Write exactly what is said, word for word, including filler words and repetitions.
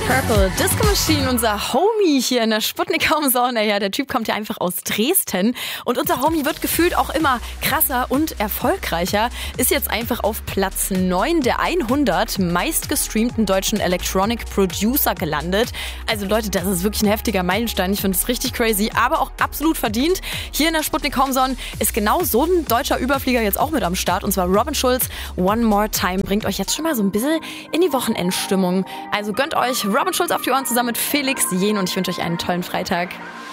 Purple Disco Machine, unser Homie hier in der Sputnik Raumsauna. Ja, der Typ kommt ja einfach aus Dresden und unser Homie wird gefühlt auch immer krasser und erfolgreicher. Ist jetzt einfach auf Platz neun der hundert meistgestreamten deutschen Electronic Producer gelandet. Also Leute, das ist wirklich ein heftiger Meilenstein. Ich finde es richtig crazy, aber auch absolut verdient. Hier in der Sputnik Raumsauna ist genau so ein deutscher Überflieger jetzt auch mit am Start und zwar Robin Schulz. One More Time bringt euch jetzt schon mal so ein bisschen in die Wochenendstimmung. Also gönnt euch Robin Schulz auf die Ohren zusammen mit Felix Jen und ich wünsche euch einen tollen Freitag.